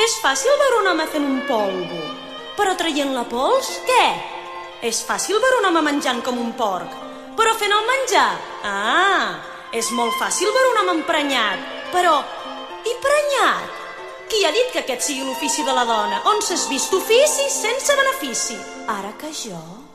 És fàcil veure un home fent un polvo, però traient la pols, què? És fàcil veure un home menjant com un porc, però fent el menjar? És molt fàcil veure un home emprenyat, però... I prenyat? Qui ha dit que aquest sigui l'ofici de la dona? On s'has vist oficis sense benefici? Ara que jo...